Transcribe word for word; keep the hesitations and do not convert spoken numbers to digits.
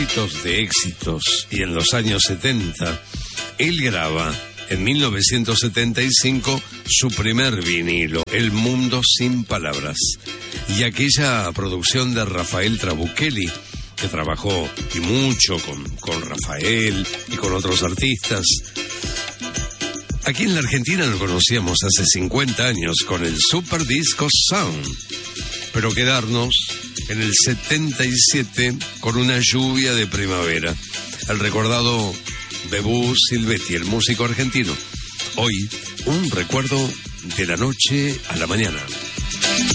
de éxitos, y en los años setenta, él graba en mil novecientos setenta y cinco su primer vinilo, El Mundo Sin Palabras, y aquella producción de Rafael Trabucchelli, que trabajó y mucho con, con Rafael y con otros artistas. Aquí en la Argentina lo conocíamos hace cincuenta años con el Super Disco Sound, pero quedarnos en el setenta y siete con Una lluvia de primavera, el recordado Bebú Silvetti, el músico argentino. Hoy, un recuerdo de la noche a la mañana.